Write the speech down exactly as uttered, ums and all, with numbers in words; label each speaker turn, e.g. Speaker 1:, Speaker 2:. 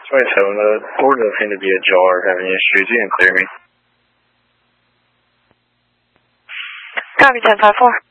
Speaker 1: Sorry, seven, the door does seem to be ajar. Having issues. You can clear me.
Speaker 2: Copy, ten five four.